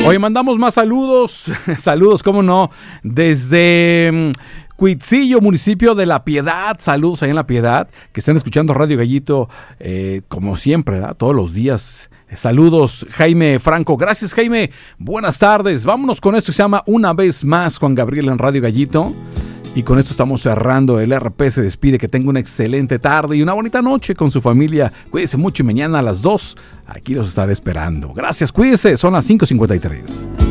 Hoy mandamos más saludos, saludos, cómo no, desde Cuitzillo, municipio de La Piedad. Saludos ahí en La Piedad, que están escuchando Radio Gallito como siempre, ¿verdad? Todos los días. Saludos, Jaime Franco. Gracias, Jaime. Buenas tardes. Vámonos con esto que se llama Una Vez Más, Juan Gabriel en Radio Gallito. Y con esto estamos cerrando. El RP se despide. Que tenga una excelente tarde y una bonita noche con su familia. Cuídese mucho y mañana a las 2 aquí los estaré esperando. Gracias, cuídese. Son las 5:53.